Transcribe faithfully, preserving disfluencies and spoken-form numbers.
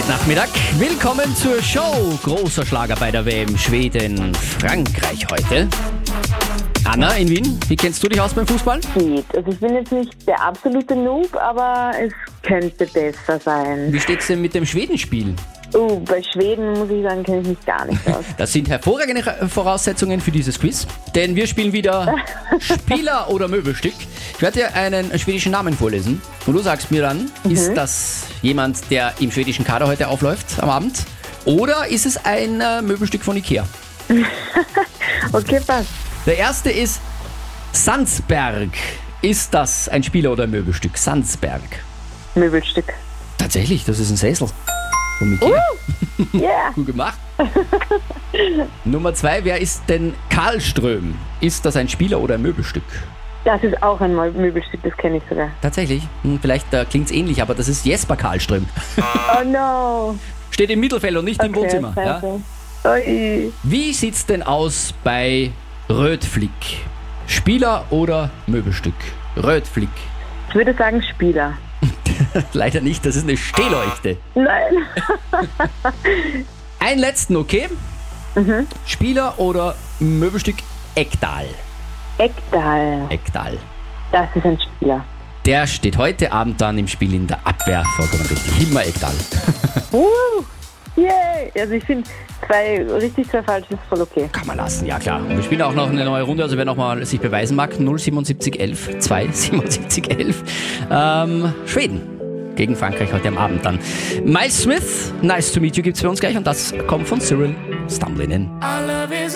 Nachmittag. Willkommen zur Show. Großer Schlager bei der W M Schweden, Frankreich heute. Anna in Wien, wie kennst du dich aus beim Fußball? Geht. Also ich bin jetzt nicht der absolute Noob, aber es könnte besser sein. Wie steht's denn mit dem Schwedenspiel? Oh, bei Schweden muss ich sagen, kenne ich mich gar nicht aus. Das sind hervorragende Voraussetzungen für dieses Quiz, denn wir spielen wieder Spieler oder Möbelstück. Ich werde dir einen schwedischen Namen vorlesen und du sagst mir dann, mhm. ist das jemand, der im schwedischen Kader heute aufläuft am Abend? Oder ist es ein äh, Möbelstück von Ikea? Okay, passt. Der erste ist Sandsberg. Ist das ein Spieler oder ein Möbelstück? Sandsberg. Möbelstück. Tatsächlich, das ist ein Sessel. Von Ikea. Uh, yeah. Gut gemacht. Nummer zwei, wer ist denn Karlström? Ist das ein Spieler oder ein Möbelstück? Das ist auch ein Möbelstück, das kenne ich sogar. Tatsächlich. Hm, vielleicht äh, klingt es ähnlich, aber das ist Jesper Karlström. Oh no. Steht im Mittelfeld und nicht okay, im Wohnzimmer. Ja? Oi. Wie sieht's denn aus bei Rödflick? Spieler oder Möbelstück? Rödflick. Ich würde sagen Spieler. Leider nicht, das ist eine Stehleuchte. Nein. Einen letzten, okay? Mhm. Spieler oder Möbelstück? Ekdal. Ekdal. Ekdal. Das ist ein Spieler. Der steht heute Abend dann im Spiel in der Abwehr. Vollkommen richtig. Hilmar Ekdal. Uh, yay. Also ich finde, zwei richtig, zwei falsch ist voll okay. Kann man lassen, ja klar. Und wir spielen auch noch eine neue Runde, also wer nochmal sich beweisen mag, null siebenundsiebzig elf zwei siebenundsiebzig elf. Ähm, Schweden gegen Frankreich heute am Abend dann. Miles Smith, Nice to Meet You gibt's für uns gleich und das kommt von Cyril Stumblin' In.